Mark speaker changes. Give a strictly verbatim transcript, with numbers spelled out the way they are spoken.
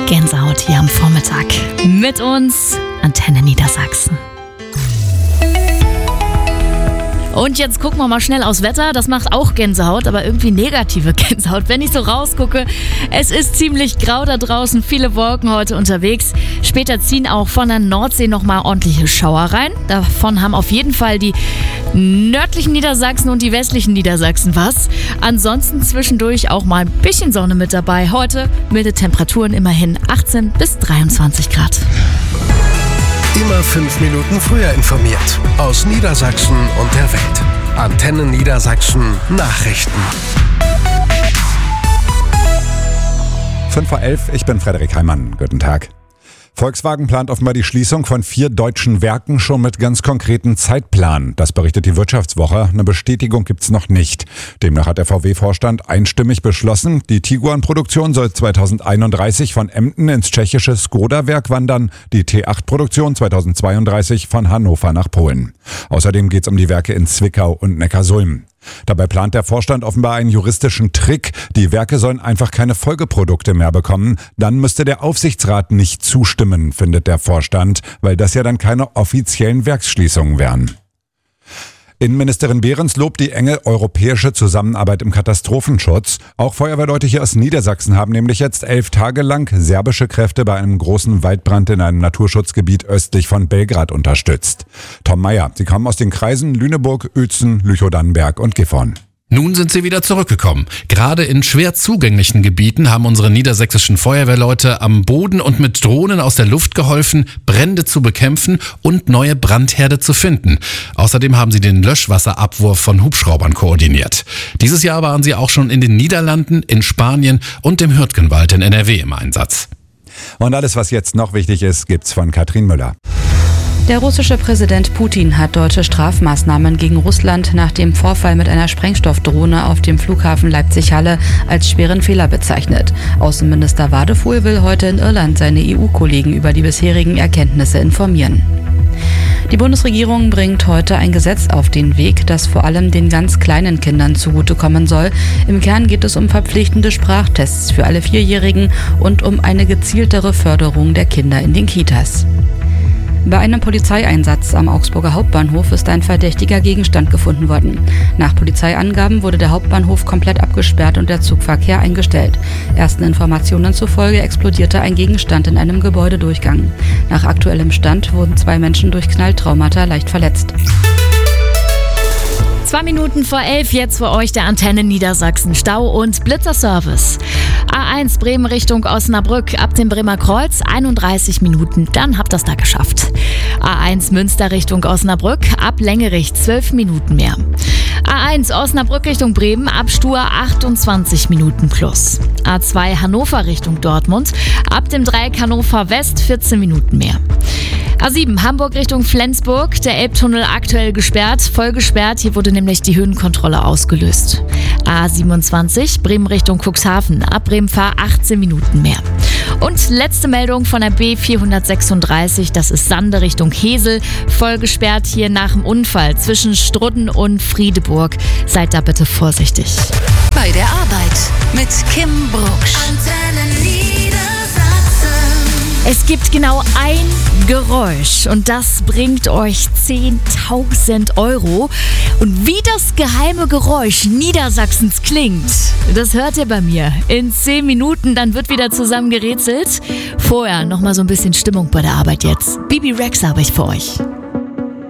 Speaker 1: Gänsehaut hier am Vormittag. Mit uns Antenne Niedersachsen. Und jetzt gucken wir mal schnell aufs Wetter. Das macht auch Gänsehaut, aber irgendwie negative Gänsehaut. Wenn ich so rausgucke, es ist ziemlich grau da draußen, viele Wolken heute unterwegs. Später ziehen auch von der Nordsee nochmal ordentliche Schauer rein. Davon haben auf jeden Fall die nördlichen Niedersachsen und die westlichen Niedersachsen was. Ansonsten zwischendurch auch mal ein bisschen Sonne mit dabei. Heute milde Temperaturen, immerhin achtzehn bis dreiundzwanzig Grad.
Speaker 2: Immer fünf Minuten früher informiert. Aus Niedersachsen und der Welt. Antenne Niedersachsen Nachrichten.
Speaker 3: fünf vor elf, ich bin Frederik Heimann. Guten Tag. Volkswagen plant offenbar die Schließung von vier deutschen Werken schon mit ganz konkreten Zeitplan. Das berichtet die Wirtschaftswoche. Eine Bestätigung gibt's noch nicht. Demnach hat der V W-Vorstand einstimmig beschlossen, die Tiguan-Produktion soll zweitausendeinunddreißig von Emden ins tschechische Skoda-Werk wandern, die T acht Produktion zweitausendzweiunddreißig von Hannover nach Polen. Außerdem geht's um die Werke in Zwickau und Neckarsulm. Dabei plant der Vorstand offenbar einen juristischen Trick. Die Werke sollen einfach keine Folgeprodukte mehr bekommen. Dann müsste der Aufsichtsrat nicht zustimmen, findet der Vorstand, weil das ja dann keine offiziellen Werksschließungen wären. Innenministerin Behrens lobt die enge europäische Zusammenarbeit im Katastrophenschutz. Auch Feuerwehrleute hier aus Niedersachsen haben nämlich jetzt elf Tage lang serbische Kräfte bei einem großen Waldbrand in einem Naturschutzgebiet östlich von Belgrad unterstützt. Tom Meyer, sie kommen aus den Kreisen Lüneburg, Uelzen, Lüchow-Dannenberg und Gifhorn.
Speaker 4: Nun sind sie wieder zurückgekommen. Gerade in schwer zugänglichen Gebieten haben unsere niedersächsischen Feuerwehrleute am Boden und mit Drohnen aus der Luft geholfen, Brände zu bekämpfen und neue Brandherde zu finden. Außerdem haben sie den Löschwasserabwurf von Hubschraubern koordiniert. Dieses Jahr waren sie auch schon in den Niederlanden, in Spanien und dem Hürtgenwald in N R W im Einsatz.
Speaker 3: Und alles, was jetzt noch wichtig ist, gibt's von Katrin Müller.
Speaker 5: Der russische Präsident Putin hat deutsche Strafmaßnahmen gegen Russland nach dem Vorfall mit einer Sprengstoffdrohne auf dem Flughafen Leipzig-Halle als schweren Fehler bezeichnet. Außenminister Wadefuhl will heute in Irland seine E U-Kollegen über die bisherigen Erkenntnisse informieren. Die Bundesregierung bringt heute ein Gesetz auf den Weg, das vor allem den ganz kleinen Kindern zugutekommen soll. Im Kern geht es um verpflichtende Sprachtests für alle Vierjährigen und um eine gezieltere Förderung der Kinder in den Kitas. Bei einem Polizeieinsatz am Augsburger Hauptbahnhof ist ein verdächtiger Gegenstand gefunden worden. Nach Polizeiangaben wurde der Hauptbahnhof komplett abgesperrt und der Zugverkehr eingestellt. Ersten Informationen zufolge explodierte ein Gegenstand in einem Gebäudedurchgang. Nach aktuellem Stand wurden zwei Menschen durch Knalltraumata leicht verletzt.
Speaker 1: Zwei Minuten vor elf, jetzt für euch der Antenne Niedersachsen Stau- und Blitzerservice. A eins Bremen Richtung Osnabrück ab dem Bremer Kreuz, einunddreißig Minuten, dann habt ihr es da geschafft. A eins Münster Richtung Osnabrück ab Längerich, zwölf Minuten mehr. A eins Osnabrück Richtung Bremen ab Stur, achtundzwanzig Minuten plus. A zwei Hannover Richtung Dortmund ab dem Dreieck Hannover West, vierzehn Minuten mehr. A sieben Hamburg Richtung Flensburg, der Elbtunnel aktuell gesperrt, voll gesperrt, hier wurde nämlich die Höhenkontrolle ausgelöst. A siebenundzwanzig Bremen Richtung Cuxhaven, ab Bremen-Fahr achtzehn Minuten mehr. Und letzte Meldung von der B vierhundertsechsunddreißig, das ist Sande Richtung Hesel, voll gesperrt hier nach dem Unfall zwischen Strudden und Friedeburg. Seid da bitte vorsichtig.
Speaker 6: Bei der Arbeit mit Kim Brugsch.
Speaker 1: Es gibt genau ein Geräusch und das bringt euch zehntausend Euro. Und wie das geheime Geräusch Niedersachsens klingt, das hört ihr bei mir. In zehn Minuten, dann wird wieder zusammen gerätselt. Vorher nochmal so ein bisschen Stimmung bei der Arbeit jetzt. Bibi Rex habe ich für euch.